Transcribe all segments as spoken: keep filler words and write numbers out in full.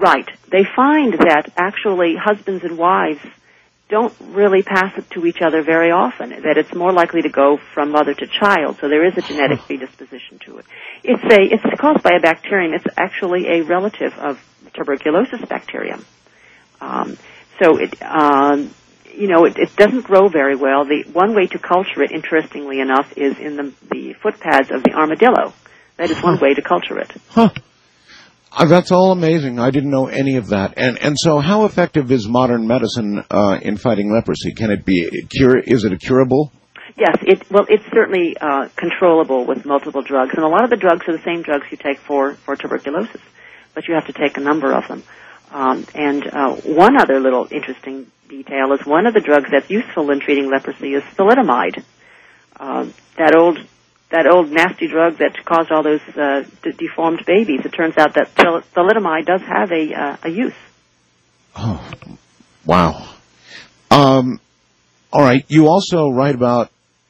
Right. They find that actually husbands and wives don't really pass it to each other very often, that it's more likely to go from mother to child, so there is a genetic predisposition to it. It's a it's caused by a bacterium. It's actually a relative of tuberculosis bacterium. Um, so it, um, you know, it, it doesn't grow very well. The one way to culture it, interestingly enough, is in the, the foot pads of the armadillo. That is one way to culture it. Huh. Uh, that's all amazing. I didn't know any of that. And and so, how effective is modern medicine uh, in fighting leprosy? Can it be cure? Is it a curable? Yes. It well, it's certainly uh, controllable with multiple drugs, and a lot of the drugs are the same drugs you take for for tuberculosis, but you have to take a number of them. Um, and uh, one other little interesting detail is one of the drugs that's useful in treating leprosy is thalidomide. Uh, that old that old nasty drug that caused all those uh, de- deformed babies. It turns out that thal- thalidomide does have a uh, a use. Oh, wow. Um, all right. You also write about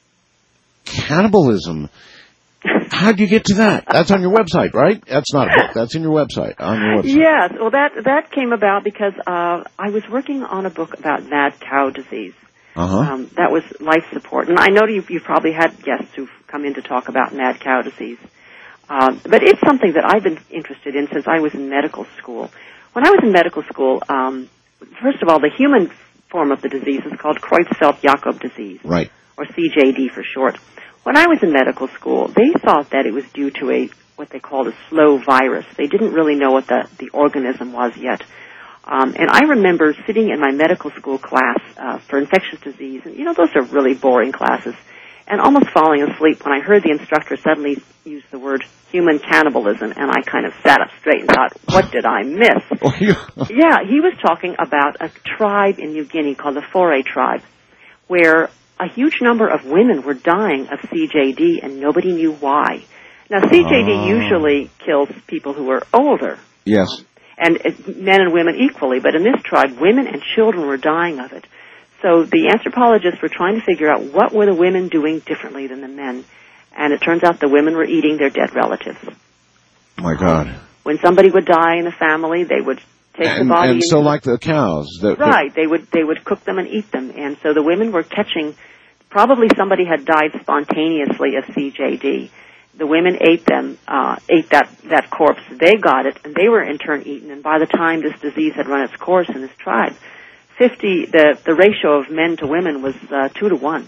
cannibalism. How'd you get to that? That's on your website, right? That's not a book. That's in your website, on your website. Yes. Well, that that came about because uh, I was working on a book about mad cow disease. Uh-huh. Um, that was life support. And I know you've, you've probably had guests who've come in to talk about mad cow disease. Um, but it's something that I've been interested in since I was in medical school. When I was in medical school, um, first of all, the human form of the disease is called Creutzfeldt-Jakob disease. Right. Or C J D for short. When I was in medical school, they thought that it was due to a what they called a slow virus. They didn't really know what the, the organism was yet. Um, and I remember sitting in my medical school class uh, for infectious disease, and, you know, those are really boring classes, and almost falling asleep when I heard the instructor suddenly use the word human cannibalism, and I kind of sat up straight and thought, what did I miss? Yeah, he was talking about a tribe in New Guinea called the Foray tribe, where a huge number of women were dying of C J D, and nobody knew why. Now, C J D oh. usually kills people who are older. Yes. And men and women equally, but in this tribe, women and children were dying of it. So the anthropologists were trying to figure out what were the women doing differently than the men. And it turns out the women were eating their dead relatives. Oh my God. When somebody would die in the family, they would take and, the body. And so the, like the cows. The, right. They would, they would cook them and eat them. And so the women were catching, probably somebody had died spontaneously of C J D. The women ate them, uh, ate that, that corpse. They got it, and they were in turn eaten. And by the time this disease had run its course in this tribe, fifty, the, the ratio of men to women was uh, two to one.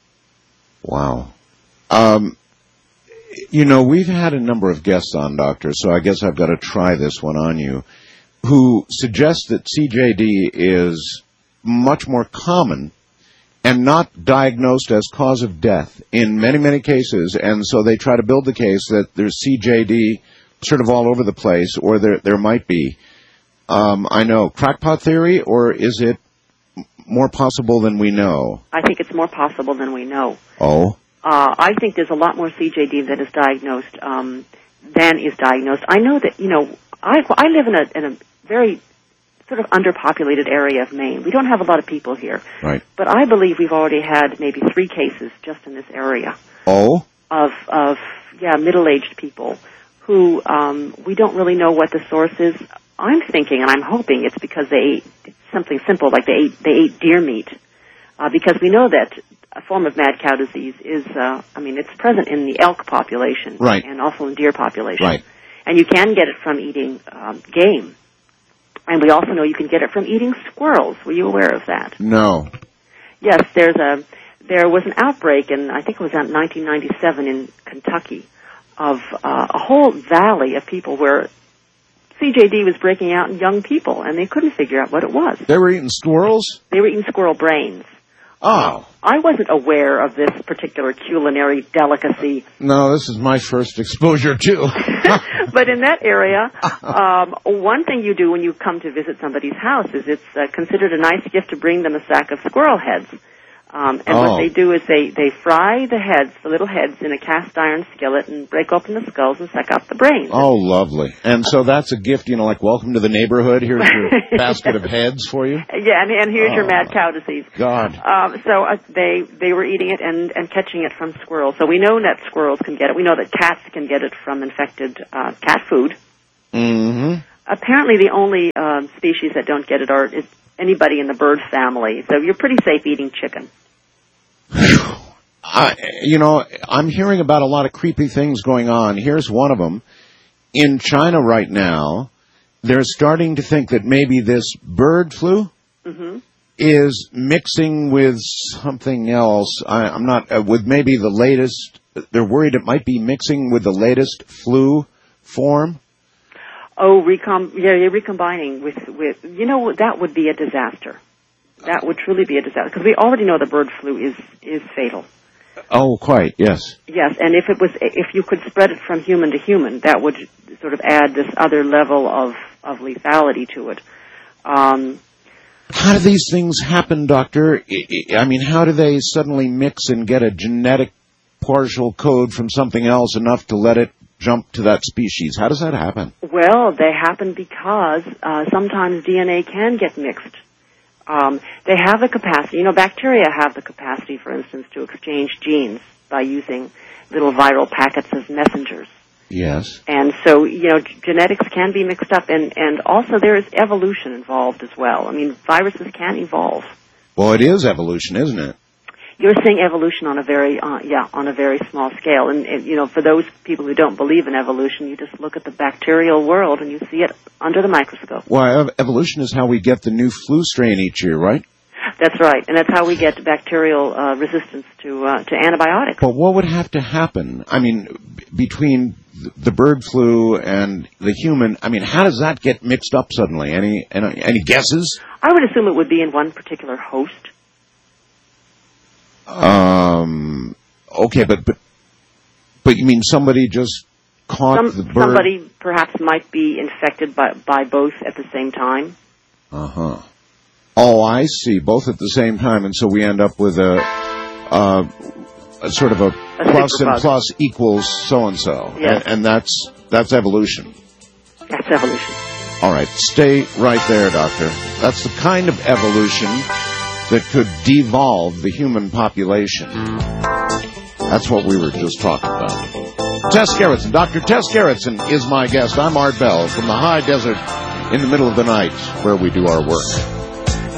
Wow. Um, you know, we've had a number of guests on, Doctor, so I guess I've got to try this one on you, who suggest that C J D is much more common and not diagnosed as cause of death in many, many cases. And so they try to build the case that there's C J D sort of all over the place, or there there might be. Um, I know, crackpot theory, or is it more possible than we know? I think it's more possible than we know. Oh? Uh, I think there's a lot more C J D that is diagnosed um, than is diagnosed. I know that, you know, I, I live in a, in a very sort of underpopulated area of Maine. We don't have a lot of people here. Right. But I believe we've already had maybe three cases just in this area. Oh? Of, of yeah, middle-aged people who um, we don't really know what the source is. I'm thinking, and I'm hoping it's because they ate something simple, like they ate, they ate deer meat. Uh, because we know that a form of mad cow disease is, uh, I mean, it's present in the elk population. Right. And also in deer population. Right. And you can get it from eating um, game. And we also know you can get it from eating squirrels. Were you aware of that? No. Yes, there's a there was an outbreak in, I think it was in nineteen ninety-seven in Kentucky, of uh, a whole valley of people where C J D was breaking out in young people, and they couldn't figure out what it was. They were eating squirrels? They were eating squirrel brains. Oh. I wasn't aware of this particular culinary delicacy. No, this is my first exposure, too. But in that area, um, one thing you do when you come to visit somebody's house is it's uh, considered a nice gift to bring them a sack of squirrel heads. Um, and oh. what they do is they, they fry the heads, the little heads, in a cast iron skillet and break open the skulls and suck out the brains. Oh, lovely. And so that's a gift, you know, like, welcome to the neighborhood. Here's your basket of heads for you. Yeah, and, and here's oh, your mad cow disease. God. Um, so uh, they they were eating it and, and catching it from squirrels. So we know that squirrels can get it. We know that cats can get it from infected uh, cat food. Mm-hmm. apparently the only um, species that don't get it are is anybody in the bird family. So you're pretty safe eating chicken. I, you know, I'm hearing about a lot of creepy things going on. Here's one of them. In China right now, they're starting to think that maybe this bird flu mm-hmm. is mixing with something else. I, I'm not, uh, with maybe the latest, they're worried it might be mixing with the latest flu form. Oh, recom- yeah, you're recombining with, with, you know, that would be a disaster. That would truly be a disaster, because we already know the bird flu is, is fatal. Oh, quite, yes. Yes, and if it was, if you could spread it from human to human, that would sort of add this other level of, of lethality to it. Um, how do these things happen, Doctor? I mean, how do they suddenly mix and get a genetic partial code from something else enough to let it jump to that species? How does that happen? Well, they happen because uh, sometimes D N A can get mixed. Um, they have the capacity, you know, bacteria have the capacity, for instance, to exchange genes by using little viral packets as messengers. Yes. And so, you know, g- genetics can be mixed up, and, and also there is evolution involved as well. I mean, viruses can evolve. Well, it is evolution, isn't it? You're seeing evolution on a very, uh, yeah, on a very small scale. And, and, you know, for those people who don't believe in evolution, you just look at the bacterial world and you see it under the microscope. Well, evolution is how we get the new flu strain each year, right? That's right, and that's how we get bacterial uh, resistance to uh, to antibiotics. But what would have to happen? I mean, b- between the bird flu and the human, I mean, how does that get mixed up suddenly? Any any, any guesses? I would assume it would be in one particular host. Um. Okay, but but but you mean somebody just caught Some, the bird? Somebody perhaps might be infected by by both at the same time. Uh huh. Oh, I see. Both at the same time, and so we end up with a, uh, a sort of a, a plus and bug. plus equals so and so, Yes. and that's that's evolution. That's evolution. All right, stay right there, Doctor. That's the kind of evolution that could devolve the human population. That's what we were just talking about. Tess Gerritsen, Doctor Tess Gerritsen is my guest. I'm Art Bell from the high desert in the middle of the night where we do our work.